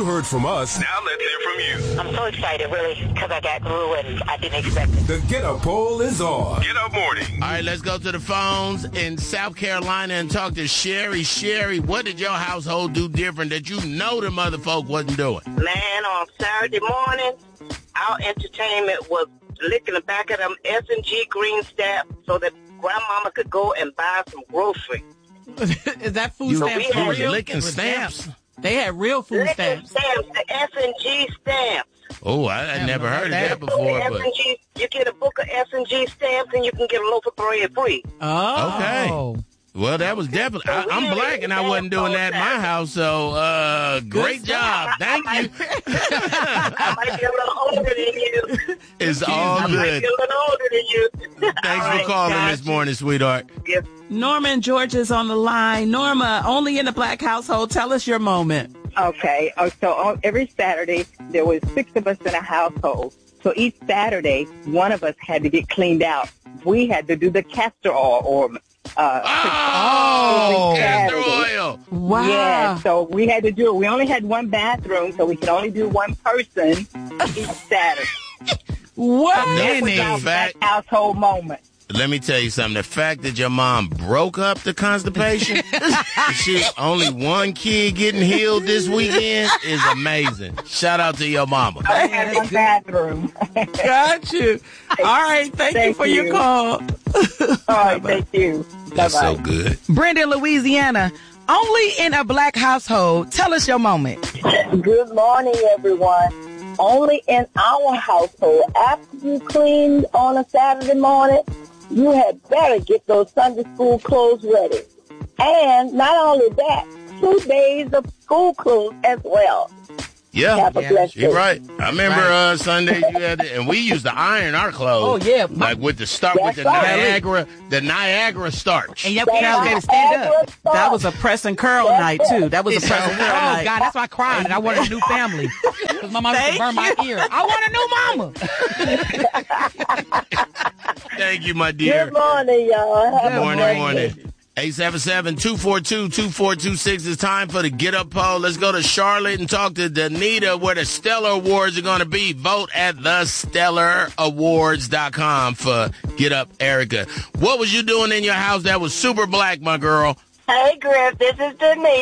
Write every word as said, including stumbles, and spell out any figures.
heard from us. Now let's hear from you. I'm so excited, really, because I got through and I didn't expect it. The Get Up poll is on. Get Up Morning. All right, let's go to the phones in South Carolina and talk to Sherry. Sherry, what did your household do different that you know the mother folk wasn't doing? Man, on Saturday morning, our entertainment was licking the back of them S and G green stamps so that grandmama could go and buy some groceries. Is that food You, stamps? you for was real? licking stamps? They had real food Licking stamps. stamps, the S and G stamps. Oh, I had never heard of that. that before. S But and G, you get a book of S and G stamps and you can get a loaf of bread free. Oh. Okay. Well, that was definitely. I, I'm black and I wasn't doing that in my house, so uh, great job. Thank you. I might be a little older than you. It's all I might good. be a little older than you. Thanks All for right, calling got this you. morning, sweetheart. Yes. Norma and George is on the line. Norma, only in the black household. Tell us your moment. Okay, uh, so on, every Saturday, there was six of us in a household. So each Saturday, one of us had to get cleaned out. We had to do the castor oil or uh, Oh, castor Saturday. oil. Wow. Yeah, so we had to do it. We only had one bathroom, so we could only do one person each Saturday. What? That was our fact- black household moment. Let me tell you something. The fact that your mom broke up the constipation, she only one kid getting healed this weekend is amazing. Shout out to your mama. I had one bathroom. Got you. All right. Thank, you Thank for your you. call. All right, thank you. That's Bye-bye. so good. Brenda, Louisiana, only in a black household. Tell us your moment. Good morning, everyone. Only in our household, after you cleaned on a Saturday morning, you had better get those Sunday school clothes ready. And not only that, two days of school clothes as well. Yeah, Have a blessed you're day. right. I remember uh, Sunday you had to, and we used to iron our clothes. Oh, yeah. Like with the start with the That's right. Niagara, the Niagara starch. And your parents had to stand up. That was a press and curl night, too. That was a press and curl Oh, night. God, that's why I cried. And I wanted a new family. Because my mom used to burn my ear. I want a new mama. Thank you, my dear. Good morning, y'all. Have a Morning, blessed morning. day. eight seven seven, two four two, two four two six. It's time for the Get Up poll. Let's go to Charlotte and talk to Danita where the Stellar Awards are going to be. Vote at the stellar awards dot com for Get Up, Erica. What was you doing in your house that was super black, my girl? Hey, Griff, this is Denise.